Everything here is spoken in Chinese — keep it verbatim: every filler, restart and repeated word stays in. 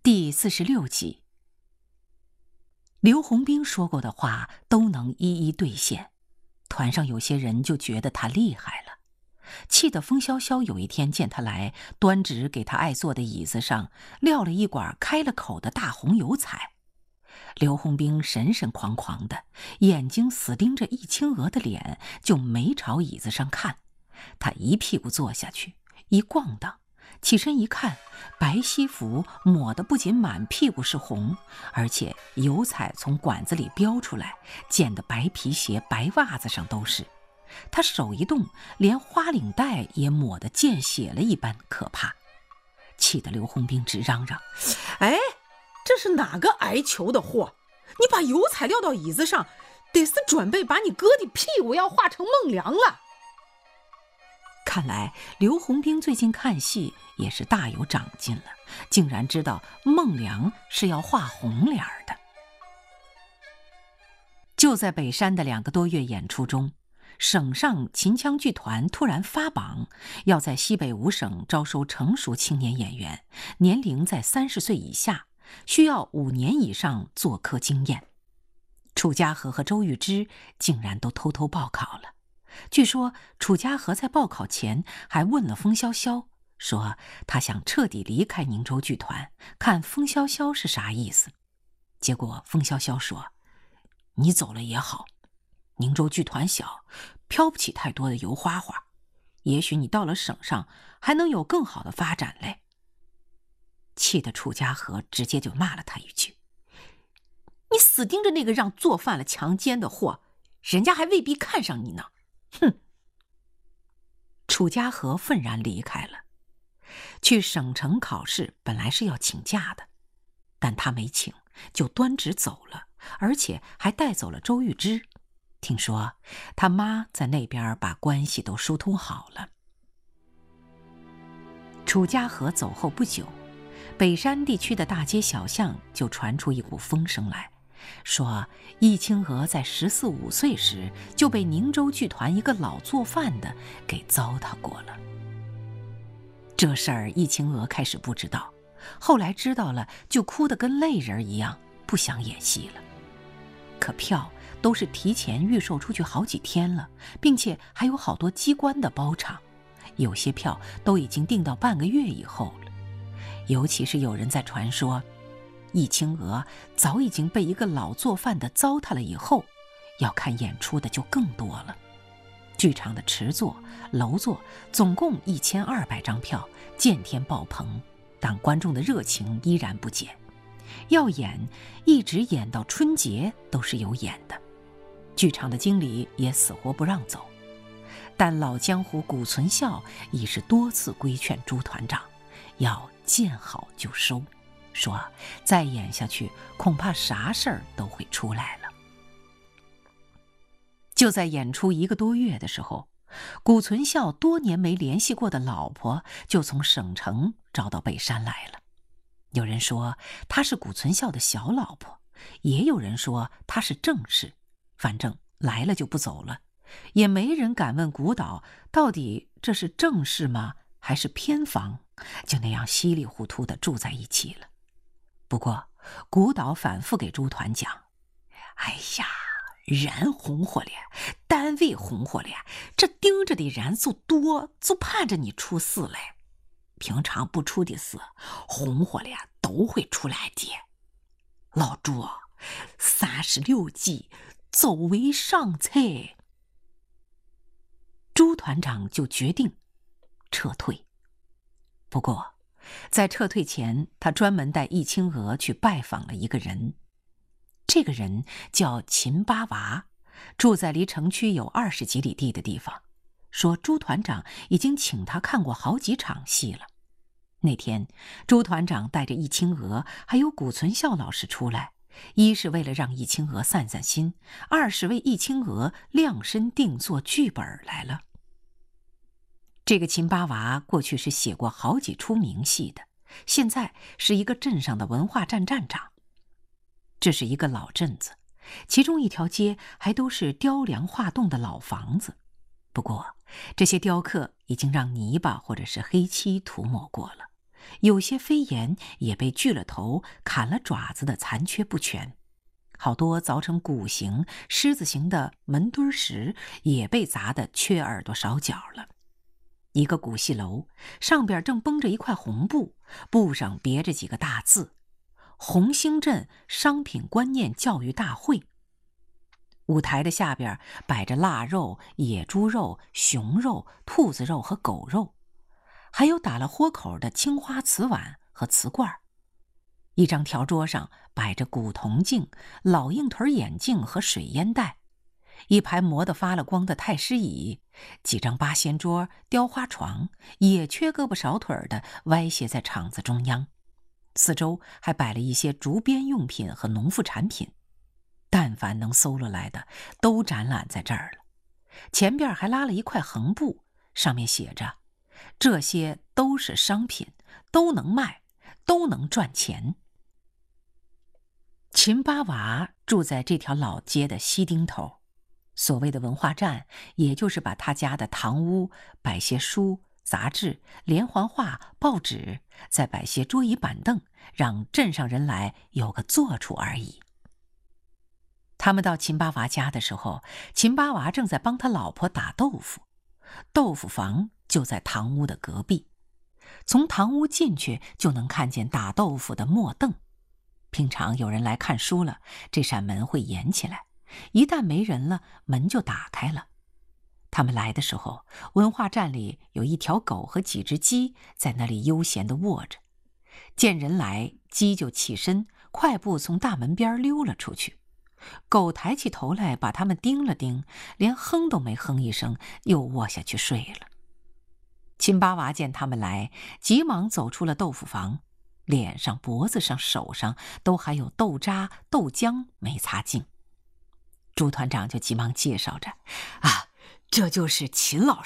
第四十六集。刘洪兵说过的话都能一一兑现，团上有些人就觉得他厉害了，气得风萧萧有一天见他来，端直给他爱坐的椅子上撂了一管开了口的大红油彩。刘洪兵神神狂狂的，眼睛死盯着易清娥的脸，就没朝椅子上看。他一屁股坐下去，一咣当，起身一看，白西服抹得不仅满屁股是红，而且油彩从管子里飙出来，溅得白皮鞋白袜子上都是。他手一动，连花领带也抹得见血了一般可怕，气得刘洪兵直嚷嚷： 哎，这是哪个挨球的货？你把油彩撂到椅子上，得是准备把你哥的屁股要画成孟良了。 看来刘洪兵最近看戏也是大有长进了，竟然知道孟良是要画红脸的。就在北山的两个多月演出中，省上秦腔剧团突然发榜，要在西北五省招收成熟青年演员，年龄在三十岁以下，需要五年以上做科经验。楚家和和周玉芝竟然都偷偷报考了。据说楚家和在报考前还问了风萧萧，说他想彻底离开宁州剧团，看风萧萧是啥意思。结果风萧萧说：你走了也好，宁州剧团小，飘不起太多的油花花，也许你到了省上还能有更好的发展嘞。气得楚家和直接就骂了他一句：你死盯着那个让做饭了强奸的货，人家还未必看上你呢。哼！楚家和愤然离开了。去省城考试本来是要请假的，但他没请，就端直走了，而且还带走了周玉芝。听说他妈在那边把关系都疏通好了。楚家和走后不久，北山地区的大街小巷就传出一股风声来，说易清娥在十四五岁时就被宁州剧团一个老做饭的给糟蹋过了。这事儿易清娥开始不知道，后来知道了就哭得跟泪人一样，不想演戏了。可票都是提前预售出去好几天了，并且还有好多机关的包场，有些票都已经订到半个月以后了。尤其是有人在传说易清娥早已经被一个老做饭的糟蹋了以后，要看演出的就更多了。剧场的池座、楼座总共一千二百张票，见天爆棚，但观众的热情依然不减。要演，一直演到春节都是有演的。剧场的经理也死活不让走，但老江湖古存孝已是多次规劝朱团长要见好就收，说再演下去恐怕啥事儿都会出来了。就在演出一个多月的时候，古存孝多年没联系过的老婆就从省城找到北山来了。有人说她是古存孝的小老婆，也有人说她是正室，反正来了就不走了，也没人敢问古导到底这是正室吗还是偏房，就那样稀里糊涂地住在一起了。不过古导反复给朱团讲：哎呀，人红火了，单位红火了，这盯着的人就多，就盼着你出事嘞。平常不出的事，红火了都会出来的。老朱，三十六计，走为上策。朱团长就决定撤退。不过在撤退前，他专门带易清娥去拜访了一个人。这个人叫秦八娃，住在离城区有二十几里地的地方，说朱团长已经请他看过好几场戏了。那天朱团长带着易清娥还有古存孝老师出来，一是为了让易清娥散散心，二是为易清娥量身定做剧本来了。这个秦八娃过去是写过好几出名戏的，现在是一个镇上的文化站站长。这是一个老镇子，其中一条街还都是雕梁画栋的老房子，不过这些雕刻已经让泥巴或者是黑漆涂抹过了， 有些飞檐也被锯了头、砍了爪子的残缺不全，好多凿成鼓形、狮子形的门墩石也被砸得缺耳朵少脚了。一个古戏楼上边正绷着一块红布，布上别着几个大字：红星镇商品观念教育大会。舞台的下边摆着腊肉、野猪肉、熊肉、兔子肉和狗肉，还有打了豁口的青花瓷碗和瓷罐。一张条桌上摆着古铜镜、老硬腿眼镜和水烟袋，一排磨得发了光的太师椅，几张八仙桌、雕花床，也缺胳膊少腿的歪斜在场子中央。四周还摆了一些竹编用品和农副产品，但凡能搜罗来的都展览在这儿了。前边还拉了一块横布，上面写着：这些都是商品，都能卖，都能赚钱。秦八娃住在这条老街的西丁头，所谓的文化站，也就是把他家的堂屋摆些书、杂志、连环画、报纸，再摆些桌椅板凳，让镇上人来有个坐处而已。他们到秦八娃家的时候，秦八娃正在帮他老婆打豆腐，豆腐房就在堂屋的隔壁，从堂屋进去就能看见打豆腐的磨凳。平常有人来看书了，这扇门会掩起来，一旦没人了，门就打开了。他们来的时候，文化站里有一条狗和几只鸡在那里悠闲地卧着。见人来，鸡就起身，快步从大门边溜了出去。狗抬起头来把他们盯了盯，连哼都没哼一声，又卧下去睡了。秦八娃见他们来，急忙走出了豆腐房，脸上、脖子上、手上都还有豆渣、豆浆没擦净。朱团长就急忙介绍着：啊，这就是秦老